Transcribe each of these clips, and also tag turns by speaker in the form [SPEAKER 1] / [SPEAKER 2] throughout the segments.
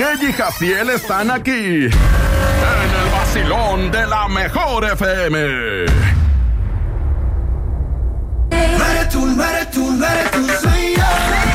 [SPEAKER 1] Ella y Jaciel están aquí en el vacilón de la mejor FM.
[SPEAKER 2] No eres tú, no eres tú, no eres tú, soy yo.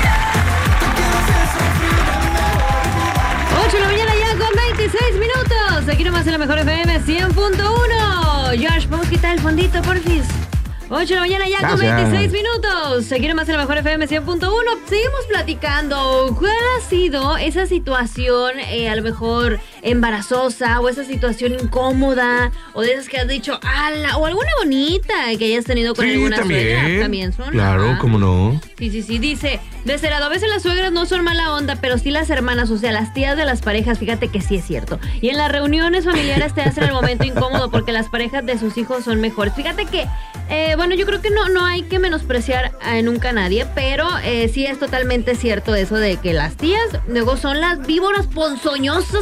[SPEAKER 3] 8 de la mañana ya con 26 minutos. Aquí nomás en la mejor FM 100.1. Josh, ¿podemos quitar el fondito, porfis? 8 de la mañana ya con 26 minutos. Aquí nomás en la mejor FM 100.1. Seguimos platicando. ¿Cuál ha sido esa situación, a lo mejor embarazosa, o esa situación incómoda, o de esas que has dicho, ala, o alguna bonita que hayas tenido con alguna suegra? También son.
[SPEAKER 4] Claro, ¿cómo no?
[SPEAKER 3] Sí. Dice, de ser a veces las suegras no son mala onda, pero sí las hermanas, o sea, las tías de las parejas, fíjate que sí es cierto. Y en las reuniones familiares te hacen el momento incómodo porque las parejas de sus hijos son mejores. Fíjate que, bueno, yo creo que no hay que menospreciar nunca a nadie, pero sí es totalmente cierto eso de que las tías luego son las víboras ponzoñosas.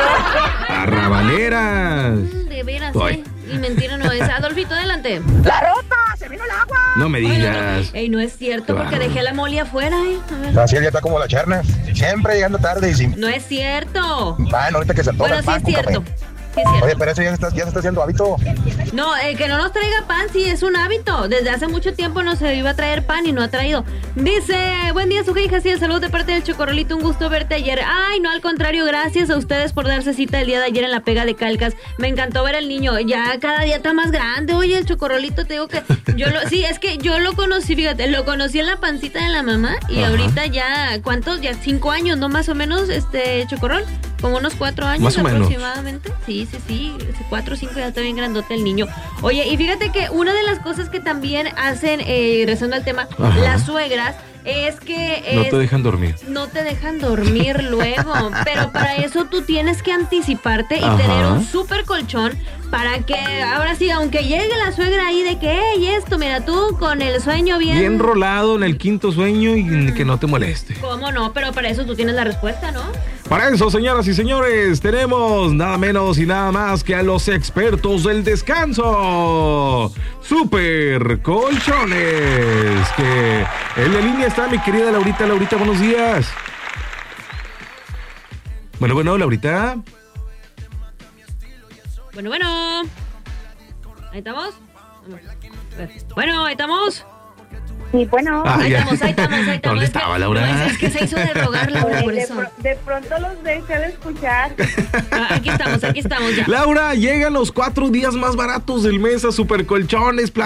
[SPEAKER 4] ¡Arrabaleras!
[SPEAKER 3] De veras, y mentira no es. Adolfito, adelante.
[SPEAKER 5] ¡La rota! ¡Se vino el agua!
[SPEAKER 4] No me digas.
[SPEAKER 3] Ey, no es cierto, porque dejé la moli afuera,
[SPEAKER 6] Así ya está como la charna. Siempre llegando tarde y sin...
[SPEAKER 3] No es cierto.
[SPEAKER 6] Bueno, ahorita que se antoja.
[SPEAKER 3] Bueno, sí es cierto.
[SPEAKER 6] Oye, pero eso ya se está haciendo hábito.
[SPEAKER 3] No, que no nos traiga pan, sí, es un hábito. Desde hace mucho tiempo no se iba a traer pan y no ha traído. Dice, buen día, su hija, sí, el saludo de parte del Chocorrolito, un gusto verte ayer. Ay, no, al contrario, gracias a ustedes por darse cita el día de ayer en la pega de Calcas. Me encantó ver al niño, ya cada día está más grande. Oye, el Chocorrolito, te digo que sí, es que yo lo conocí, fíjate, lo conocí en la pancita de la mamá y ahorita ya, ¿cuántos? Ya 5 años, ¿no? Más o menos, Chocorrol. Como unos 4 años
[SPEAKER 4] más o
[SPEAKER 3] aproximadamente. Sí, 4 o 5 ya está bien grandote el niño. Oye, y fíjate que una de las cosas que también hacen, rezando al tema, las suegras, es que...
[SPEAKER 4] No te dejan dormir.
[SPEAKER 3] No te dejan dormir luego, pero para eso tú tienes que anticiparte y tener un súper colchón para que, ahora sí, aunque llegue la suegra ahí de que, hey, esto, mira tú con el sueño bien
[SPEAKER 4] rolado en el quinto sueño y que no te moleste.
[SPEAKER 3] ¿Cómo no? Pero para eso tú tienes la respuesta, ¿no?
[SPEAKER 4] Para eso, señoras y señores, tenemos nada menos y nada más que a los expertos del descanso. Super Colchones. Que en la línea está mi querida Laurita. Laurita, buenos días. Bueno, Laurita.
[SPEAKER 3] Bueno. ¿Ahí estamos? Bueno, ahí estamos.
[SPEAKER 5] Sí, bueno.
[SPEAKER 3] Ahí estamos.
[SPEAKER 4] ¿Dónde estaba, Laura?
[SPEAKER 3] Es que se hizo de rogar, Laura, por eso.
[SPEAKER 5] De pronto los dejé de escuchar.
[SPEAKER 3] Aquí estamos ya.
[SPEAKER 4] Laura, llegan los 4 días más baratos del mes a Super Colchones.